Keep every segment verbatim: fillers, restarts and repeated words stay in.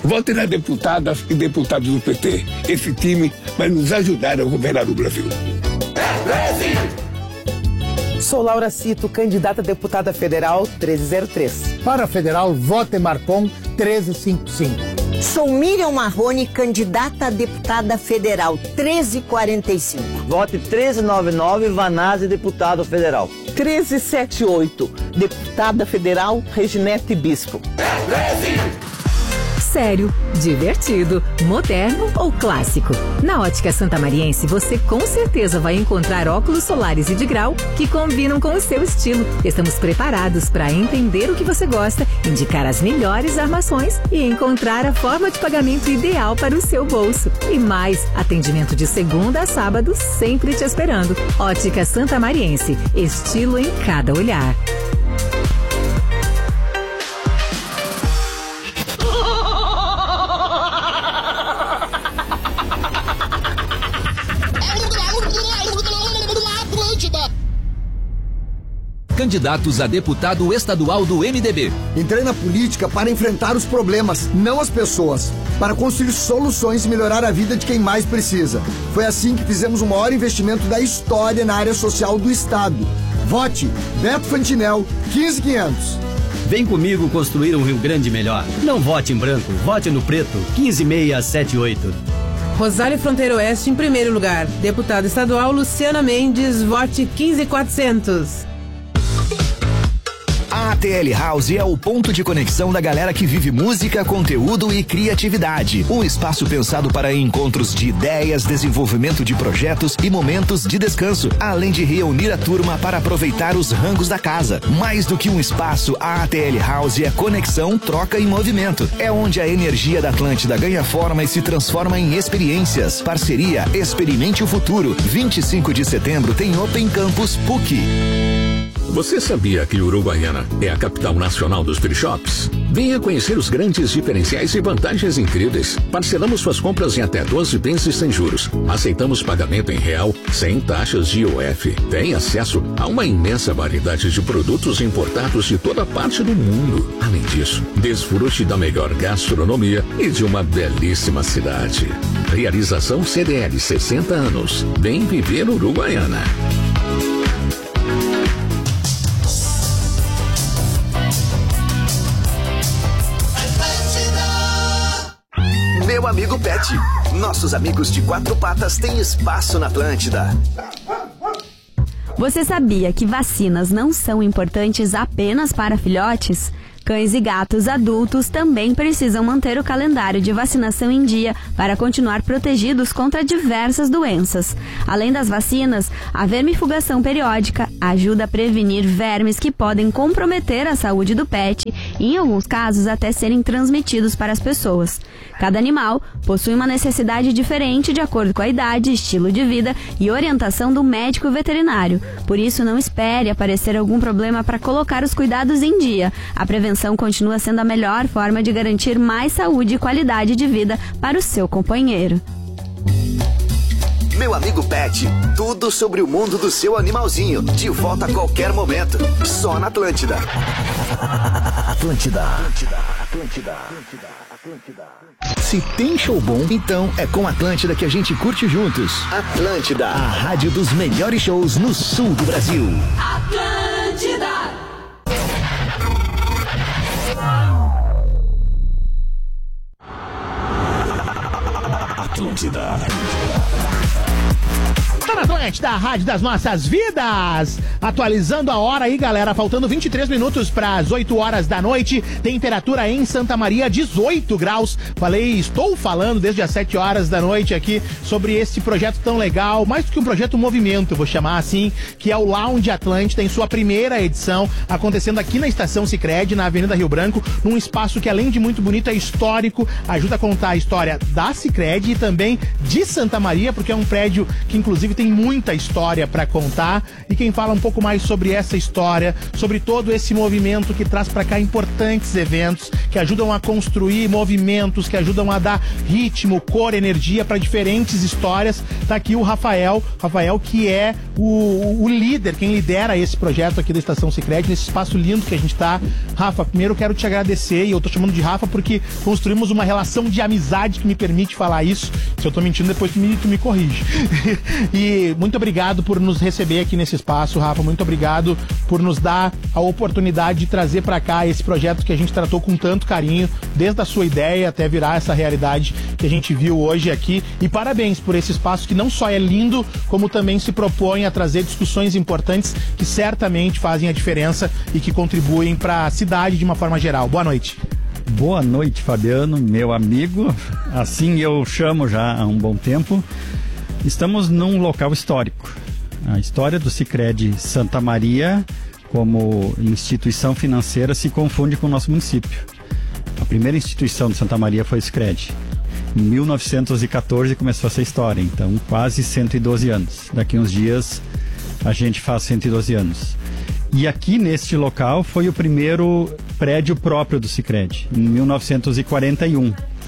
Vote na deputada e deputados do P T. Esse time vai nos ajudar a governar o Brasil. É treze! Sou Laura Cito, candidata a deputada federal treze zero três. Para a federal, vote Marcon treze cinquenta e cinco. Sou Miriam Marrone, candidata a deputada federal treze quarenta e cinco. Vote treze noventa e nove, Vanazzi, deputado federal. treze setenta e oito, deputada federal Reginete Bispo. É treze! Sério, divertido, moderno ou clássico? Na Ótica Santamariense você com certeza vai encontrar óculos solares e de grau que combinam com o seu estilo. Estamos preparados para entender o que você gosta, indicar as melhores armações e encontrar a forma de pagamento ideal para o seu bolso. E mais, atendimento de segunda a sábado sempre te esperando. Ótica Santamariense, estilo em cada olhar. Candidatos a deputado estadual do M D B. Entrei na política para enfrentar os problemas, não as pessoas. Para construir soluções e melhorar a vida de quem mais precisa. Foi assim que fizemos o maior investimento da história na área social do Estado. Vote Beto Fantinel, quinze mil e quinhentos. Vem comigo construir um Rio Grande melhor. Não vote em branco, vote no preto, quinze mil seiscentos e setenta e oito. Rosário Fronteira Oeste em primeiro lugar. Deputada estadual Luciana Mendes, vote quinze mil e quatrocentos. A A T L House é o ponto de conexão da galera que vive música, conteúdo e criatividade. Um espaço pensado para encontros de ideias, desenvolvimento de projetos e momentos de descanso, além de reunir a turma para aproveitar os rangos da casa. Mais do que um espaço, a A T L House é conexão, troca e movimento. É onde a energia da Atlântida ganha forma e se transforma em experiências. Parceria Experimente o Futuro. vinte e cinco de setembro tem Open Campus P U C. Você sabia que Uruguaiana é a capital nacional dos free shops? Venha conhecer os grandes diferenciais e vantagens incríveis. Parcelamos suas compras em até doze vezes sem juros. Aceitamos pagamento em real, sem taxas de I O F. Tem acesso a uma imensa variedade de produtos importados de toda parte do mundo. Além disso, desfrute da melhor gastronomia e de uma belíssima cidade. Realização C D L sessenta anos. Vem viver Uruguaiana. Meu amigo Pet. Nossos amigos de quatro patas têm espaço na Atlântida. Você sabia que vacinas não são importantes apenas para filhotes? Cães e gatos adultos também precisam manter o calendário de vacinação em dia para continuar protegidos contra diversas doenças. Além das vacinas, a vermifugação periódica ajuda a prevenir vermes que podem comprometer a saúde do pet e, em alguns casos, até serem transmitidos para as pessoas. Cada animal possui uma necessidade diferente de acordo com a idade, estilo de vida e orientação do médico veterinário. Por isso, não espere aparecer algum problema para colocar os cuidados em dia. A prevenção continua sendo a melhor forma de garantir mais saúde e qualidade de vida para o seu companheiro. Meu amigo Pet, tudo sobre o mundo do seu animalzinho, de volta a qualquer momento, só na Atlântida. Atlântida. Atlântida. Atlântida. Atlântida. Se tem show bom, então é com Atlântida que a gente curte juntos. Atlântida, a rádio dos melhores shows no sul do Brasil. Atlântida. Atlântida. Tá na Atlântida, a rádio das nossas vidas. Atualizando a hora aí, galera. Faltando vinte e três minutos para as oito horas da noite. Temperatura em Santa Maria, dezoito graus. Falei, estou falando desde as sete horas da noite aqui sobre esse projeto tão legal. Mais do que um projeto, um movimento, vou chamar assim, que é o Lounge Atlântida, em sua primeira edição, acontecendo aqui na Estação Sicredi, na Avenida Rio Branco, num espaço que, além de muito bonito, é histórico, ajuda a contar a história da Sicredi e também de Santa Maria, porque é um prédio que, inclusive, tem tem muita história para contar, e quem fala um pouco mais sobre essa história, sobre todo esse movimento que traz para cá importantes eventos, que ajudam a construir movimentos, que ajudam a dar ritmo, cor, energia para diferentes histórias, tá aqui o Rafael, Rafael que é o, o líder, quem lidera esse projeto aqui da Estação Sicredi, nesse espaço lindo que a gente tá. Rafa, primeiro eu quero te agradecer, e eu tô chamando de Rafa porque construímos uma relação de amizade que me permite falar isso. Se eu tô mentindo, depois tu me, tu me corrige. E muito obrigado por nos receber aqui nesse espaço, Rafa, muito obrigado por nos dar a oportunidade de trazer para cá esse projeto que a gente tratou com tanto carinho, desde a sua ideia até virar essa realidade que a gente viu hoje aqui. E parabéns por esse espaço que não só é lindo, como também se propõe a trazer discussões importantes que certamente fazem a diferença e que contribuem para a cidade de uma forma geral. Boa noite. Boa noite, Fabiano, meu amigo. Assim eu chamo já há um bom tempo. Estamos num local histórico. A história do Sicredi Santa Maria, como instituição financeira, se confunde com o nosso município. A primeira instituição de Santa Maria foi o Sicredi. Em mil novecentos e quatorze começou essa história, então quase cento e doze anos. Daqui uns dias a gente faz cento e doze anos. E aqui neste local foi o primeiro prédio próprio do Sicredi, em mil novecentos e quarenta e um.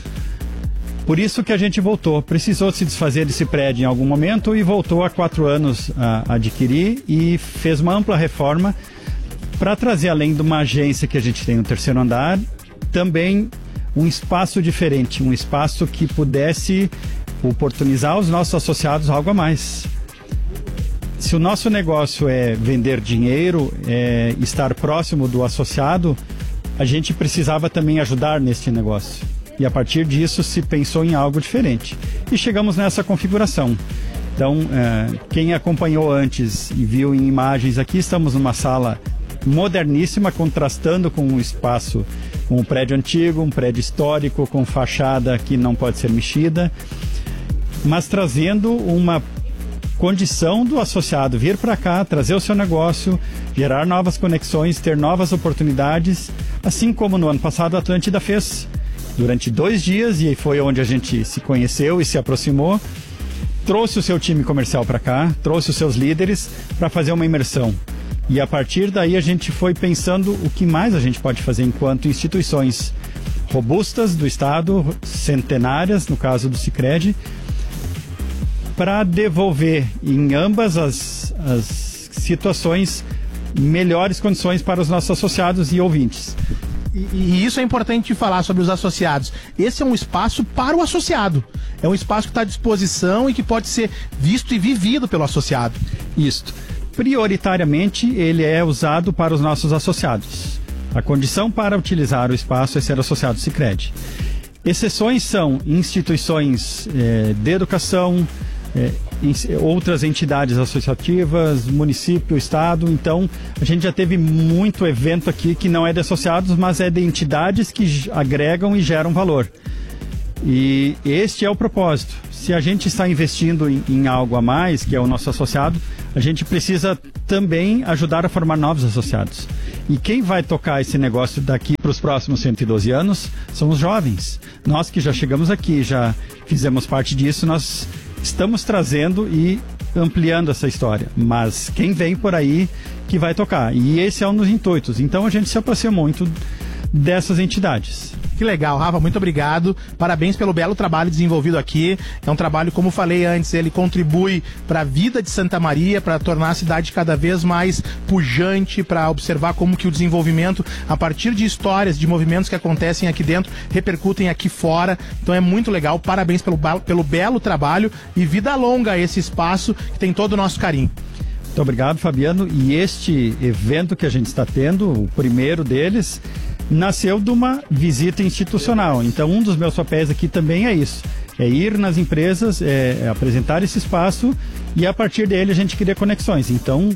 Por isso que a gente voltou. Precisou se desfazer desse prédio em algum momento e voltou há quatro anos a adquirir e fez uma ampla reforma para trazer, além de uma agência que a gente tem no terceiro andar, também um espaço diferente, um espaço que pudesse oportunizar aos nossos associados algo a mais. Se o nosso negócio é vender dinheiro, é estar próximo do associado, a gente precisava também ajudar neste negócio. E a partir disso se pensou em algo diferente. E chegamos nessa configuração. Então, é, quem acompanhou antes e viu em imagens aqui, estamos numa sala moderníssima, contrastando com um espaço, com um prédio antigo, um prédio histórico, com fachada que não pode ser mexida, mas trazendo uma condição do associado vir para cá, trazer o seu negócio, gerar novas conexões, ter novas oportunidades, assim como no ano passado a Atlântida fez. Durante dois dias, e aí foi onde a gente se conheceu e se aproximou, trouxe o seu time comercial para cá, trouxe os seus líderes para fazer uma imersão. E a partir daí a gente foi pensando o que mais a gente pode fazer enquanto instituições robustas do Estado, centenárias, no caso do Sicredi, para devolver em ambas as, as situações melhores condições para os nossos associados e ouvintes. E, e isso é importante falar sobre os associados. Esse é um espaço para o associado. É um espaço que está à disposição e que pode ser visto e vivido pelo associado. Isso. Prioritariamente, ele é usado para os nossos associados. A condição para utilizar o espaço é ser associado Sicredi. Exceções são instituições eh, de educação, eh, outras entidades associativas, município, estado. Então, a gente já teve muito evento aqui que não é de associados, mas é de entidades que agregam e geram valor. E este é o propósito. Se a gente está investindo em, em algo a mais, que é o nosso associado, a gente precisa também ajudar a formar novos associados. E quem vai tocar esse negócio daqui para os próximos cento e doze anos são os jovens. Nós que já chegamos aqui, já fizemos parte disso, nós estamos trazendo e ampliando essa história. Mas quem vem por aí que vai tocar. E esse é um dos intuitos. Então a gente se aproxima muito dessas entidades. Que legal, Rafa, muito obrigado. Parabéns pelo belo trabalho desenvolvido aqui. É um trabalho, como falei antes, ele contribui para a vida de Santa Maria, para tornar a cidade cada vez mais pujante, para observar como que o desenvolvimento, a partir de histórias, de movimentos que acontecem aqui dentro, repercutem aqui fora. Então é muito legal. Parabéns pelo, pelo belo trabalho e vida longa a esse espaço que tem todo o nosso carinho. Muito obrigado, Fabiano. E este evento que a gente está tendo, o primeiro deles, nasceu de uma visita institucional. Então, um dos meus papéis aqui também é isso. É ir nas empresas, é, é apresentar esse espaço e, a partir dele, a gente cria conexões. Então,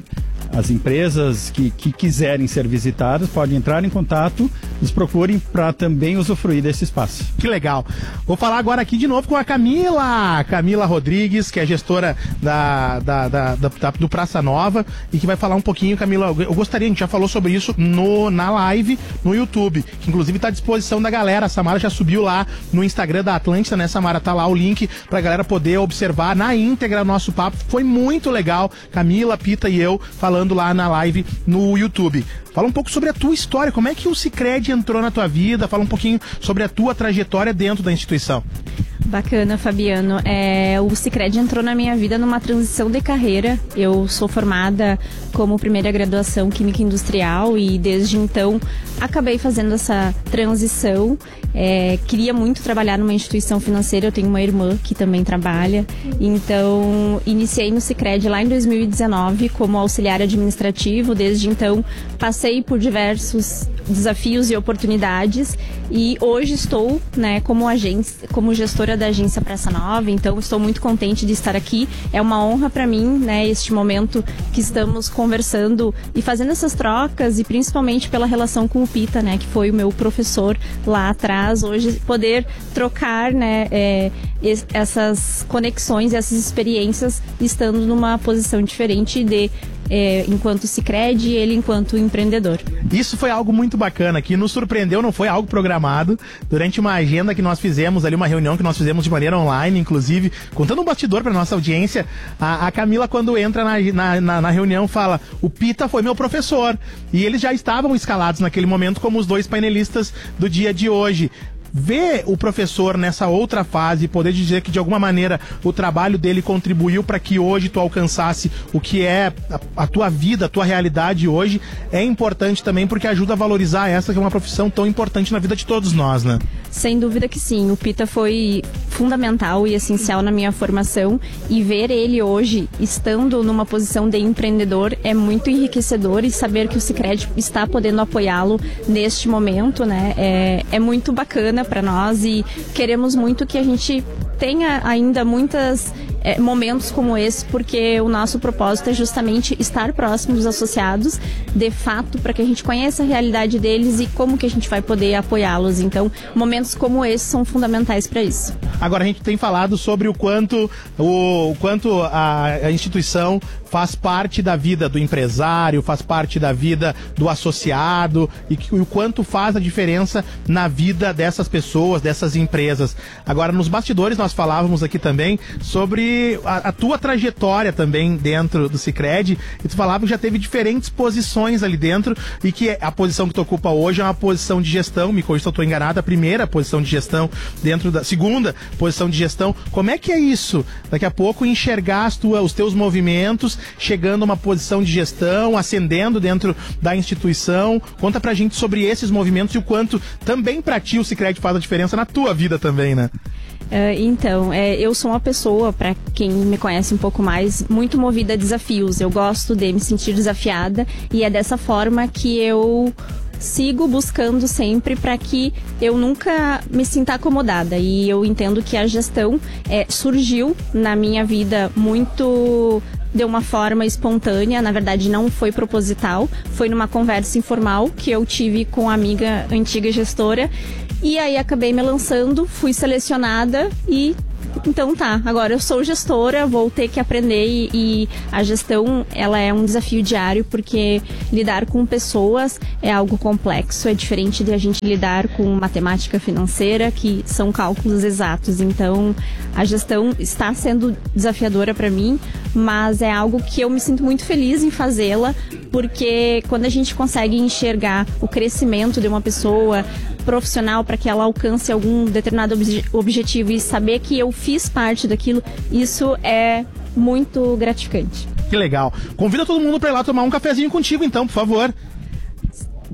as empresas que, que quiserem ser visitadas podem entrar em contato, nos procurem para também usufruir desse espaço. Que legal. Vou falar agora aqui de novo com a Camila, Camila Rodrigues, que é gestora da, da, da, da, da, do Praça Nova e que vai falar um pouquinho, Camila, eu gostaria, a gente já falou sobre isso no, na live no YouTube, que inclusive está à disposição da galera, a Samara já subiu lá no Instagram da Atlântida, né, Samara? Tá lá o link pra galera poder observar na íntegra o nosso papo, foi muito legal, Camila, Pita e eu falando lá na live no YouTube. Fala um pouco sobre a tua história, como é que o Sicredi entrou na tua vida, fala um pouquinho sobre a tua trajetória dentro da instituição. Bacana, Fabiano. É, o Sicredi entrou na minha vida numa transição de carreira. Eu sou formada como primeira graduação Química Industrial e desde então acabei fazendo essa transição. É, queria muito trabalhar numa instituição financeira, eu tenho uma irmã que também trabalha. Então, iniciei no Sicredi lá em dois mil e dezenove como auxiliar administrativo. Desde então, passei por diversos desafios e oportunidades e hoje estou, né, como agência, como gestora da agência Praça Nova, então estou muito contente de estar aqui. É uma honra para mim, né, este momento que estamos conversando e fazendo essas trocas e principalmente pela relação com o Pita, né, que foi o meu professor lá atrás. Hoje poder trocar, né, é, essas conexões, essas experiências estando numa posição diferente de É, enquanto Sicredi e ele enquanto empreendedor. Isso foi algo muito bacana, que nos surpreendeu, não foi algo programado, durante uma agenda que nós fizemos ali, uma reunião que nós fizemos de maneira online, inclusive, contando um bastidor para nossa audiência, a, a Camila, quando entra na, na, na, na reunião, fala, o Pita foi meu professor, e eles já estavam escalados naquele momento como os dois painelistas do dia de hoje. Ver o professor nessa outra fase, poder dizer que de alguma maneira o trabalho dele contribuiu para que hoje tu alcançasse o que é a, a tua vida, a tua realidade hoje, é importante também porque ajuda a valorizar essa que é uma profissão tão importante na vida de todos nós, né? Sem dúvida que sim, o Pita foi fundamental e essencial na minha formação e ver ele hoje estando numa posição de empreendedor é muito enriquecedor e saber que o Sicredi está podendo apoiá-lo neste momento, né? É, é muito bacana para nós e queremos muito que a gente tenha ainda muitos é, momentos como esse, porque o nosso propósito é justamente estar próximo dos associados, de fato, para que a gente conheça a realidade deles e como que a gente vai poder apoiá-los. Então, momentos como esse são fundamentais para isso. Agora a gente tem falado sobre o quanto, o, o quanto a, a instituição faz parte da vida do empresário, faz parte da vida do associado e, que, e o quanto faz a diferença na vida dessas pessoas, dessas empresas. Agora, nos bastidores nós falávamos aqui também sobre a, a tua trajetória também dentro do Sicredi e tu falava que já teve diferentes posições ali dentro e que a posição que tu ocupa hoje é uma posição de gestão, me corrija se eu estou enganado, a primeira posição de gestão dentro da segunda posição de gestão. Como é que é isso? Daqui a pouco enxergar as tua, os teus movimentos chegando a uma posição de gestão, ascendendo dentro da instituição. Conta pra gente sobre esses movimentos e o quanto também pra ti o Sicredi faz a diferença na tua vida também, né? Uh, então, é, eu sou uma pessoa, para quem me conhece um pouco mais, muito movida a desafios. Eu gosto de me sentir desafiada e é dessa forma que eu sigo buscando sempre para que eu nunca me sinta acomodada. E eu entendo que a gestão é, surgiu na minha vida muito de uma forma espontânea, na verdade não foi proposital, foi numa conversa informal que eu tive com uma amiga antiga gestora e aí acabei me lançando, fui selecionada e então tá, agora eu sou gestora, vou ter que aprender e, e a gestão, ela é um desafio diário porque lidar com pessoas é algo complexo, é diferente de a gente lidar com matemática financeira, que são cálculos exatos. Então a gestão está sendo desafiadora para mim, mas é algo que eu me sinto muito feliz em fazê-la, porque quando a gente consegue enxergar o crescimento de uma pessoa profissional para que ela alcance algum determinado obje- objetivo e saber que eu fiz parte daquilo, isso é muito gratificante. Que legal. Convida todo mundo para ir lá tomar um cafezinho contigo então, por favor.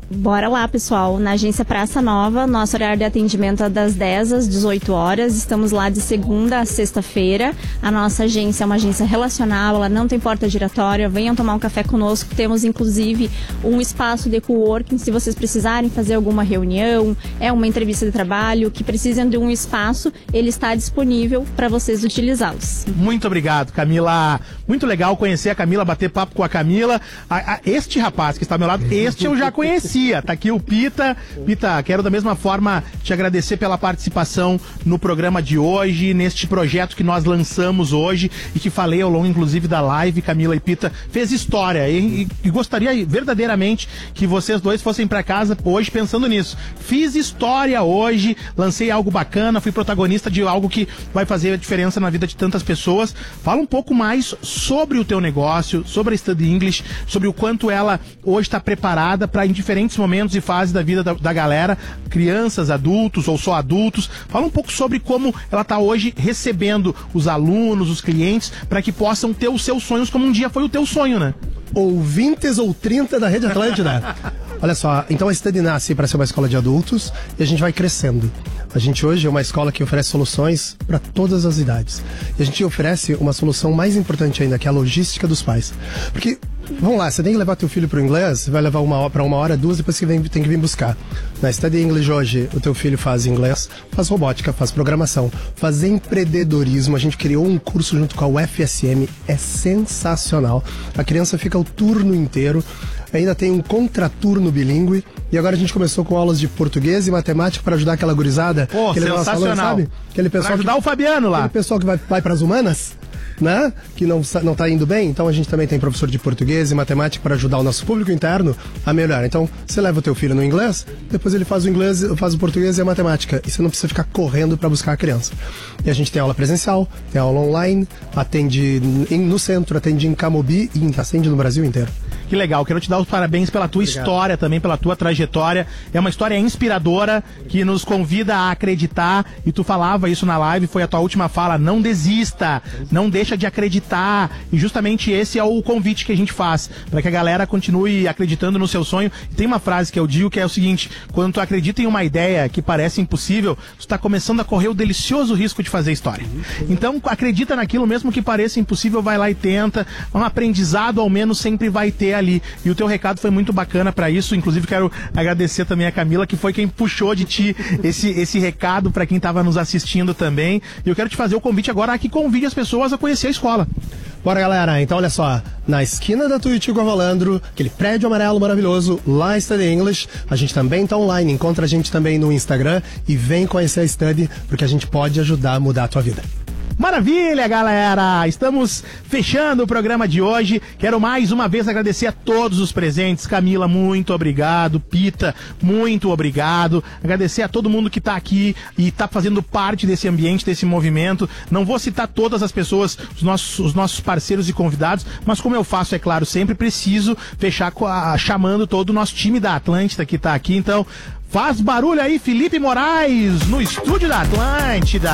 Bora lá, pessoal. Na agência Praça Nova, nosso horário de atendimento é das dez às dezoito horas. Estamos lá de segunda a sexta-feira. A nossa agência é uma agência relacional, ela não tem porta giratória. Venham tomar um café conosco. Temos, inclusive, um espaço de coworking. Se vocês precisarem fazer alguma reunião, é uma entrevista de trabalho, que precisam de um espaço, ele está disponível para vocês utilizá-los. Muito obrigado, Camila. Muito legal conhecer a Camila, bater papo com a Camila. A, a, este rapaz que está ao meu lado, este eu já conheci. Tá aqui o Pita. Pita, quero da mesma forma te agradecer pela participação no programa de hoje, neste projeto que nós lançamos hoje e que falei ao longo, inclusive, da live. Camila e Pita fez história e, e, e gostaria verdadeiramente que vocês dois fossem para casa hoje pensando nisso. Fiz história hoje, lancei algo bacana, fui protagonista de algo que vai fazer a diferença na vida de tantas pessoas. Fala um pouco mais sobre o teu negócio, sobre a Study English, sobre o quanto ela hoje está preparada para, em diferentes momentos e fases da vida da, da galera, crianças, adultos ou só adultos. Fala um pouco sobre como ela está hoje recebendo os alunos, os clientes, para que possam ter os seus sonhos como um dia foi o teu sonho, né? Ouvintes ou trinta da Rede Atlântida. Olha só, então a Study nasce para ser uma escola de adultos e a gente vai crescendo. A gente hoje é uma escola que oferece soluções para todas as idades. E a gente oferece uma solução mais importante ainda, que é a logística dos pais. Porque, vamos lá, você tem que levar teu filho para o inglês, você vai levar uma para uma hora, duas, depois que vem, tem que vir buscar. Na Study English hoje, o teu filho faz inglês, faz robótica, faz programação, faz empreendedorismo. A gente criou um curso junto com a U F S M, é sensacional. A criança fica o turno inteiro. Ainda tem um contraturno bilíngue. E agora a gente começou com aulas de português e matemática para ajudar aquela gurizada. Pô, aquele sensacional. Nosso aluno, sabe? Aquele pessoal pra ajudar que, o Fabiano lá. Aquele pessoal que vai, vai para as humanas, né? Que não, não tá indo bem. Então a gente também tem professor de português e matemática para ajudar o nosso público interno a melhorar. Então você leva o teu filho no inglês, depois ele faz o inglês, faz o português e a matemática. E você não precisa ficar correndo para buscar a criança. E a gente tem aula presencial, tem aula online, atende em, no centro, atende em Camobi e atende no Brasil inteiro. Que legal, quero te dar os parabéns pela tua Obrigado. história também, pela tua trajetória. É uma história inspiradora que nos convida a acreditar, e tu falava isso na live, foi a tua última fala, não desista, não deixa de acreditar, e justamente esse é o convite que a gente faz, para que a galera continue acreditando no seu sonho. E tem uma frase que eu digo que é o seguinte: quando tu acredita em uma ideia que parece impossível, tu está começando a correr o delicioso risco de fazer história. Então acredita naquilo, mesmo que pareça impossível, vai lá e tenta. Um aprendizado ao menos sempre vai ter ali, e o teu recado foi muito bacana para isso. Inclusive quero agradecer também a Camila, que foi quem puxou de ti esse, esse recado para quem estava nos assistindo também. E eu quero te fazer o convite agora a que convide as pessoas a conhecer a escola. Bora, galera, então olha só, na esquina da Tuiuti com a Rolandro, aquele prédio amarelo maravilhoso, lá Study English. A gente também tá online, encontra a gente também no Instagram e vem conhecer a Study, porque a gente pode ajudar a mudar a tua vida. Maravilha, galera! Estamos fechando o programa de hoje. Quero mais uma vez agradecer a todos os presentes. Camila, muito obrigado. Pita, muito obrigado. Agradecer a todo mundo que está aqui e está fazendo parte desse ambiente, desse movimento. Não vou citar todas as pessoas, os nossos, os nossos parceiros e convidados, mas como eu faço, é claro, sempre preciso fechar com a, chamando todo o nosso time da Atlântida que está aqui. Então, faz barulho aí, Felipe Moraes, no estúdio da Atlântida.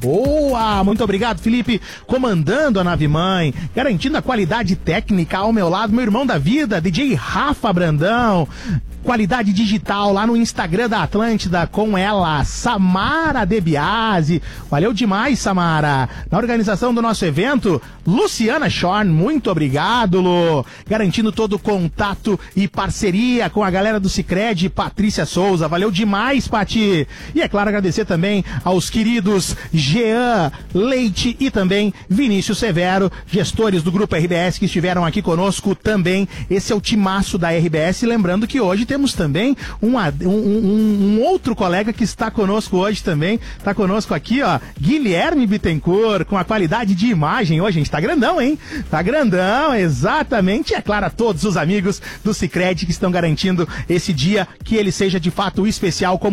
Boa! Muito obrigado, Felipe, comandando a nave-mãe, garantindo a qualidade técnica ao meu lado. Meu irmão da vida, D J Rafa Brandão. Qualidade digital lá no Instagram da Atlântida com ela, Samara De Biasi. Valeu demais, Samara. Na organização do nosso evento, Luciana Schorn, muito obrigado, Lu. Garantindo todo o contato e parceria com a galera do Sicredi, Patrícia Souza. Valeu demais, Pati. E é claro, agradecer também aos queridos Jean Leite e também Vinícius Severo, gestores do Grupo R B S que estiveram aqui conosco também. Esse é o timaço da R B S. Lembrando que hoje tem Temos também um, um, um, um outro colega que está conosco hoje também. Está conosco aqui, ó, Guilherme Bittencourt, com a qualidade de imagem. Hoje a gente tá grandão, hein? Tá grandão, exatamente. E é claro, a todos os amigos do Sicredi que estão garantindo esse dia, que ele seja de fato especial, como